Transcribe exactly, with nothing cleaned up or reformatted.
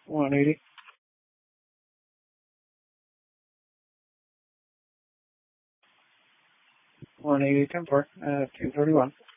one eighty. one eighty ten four, uh, two thirty-one.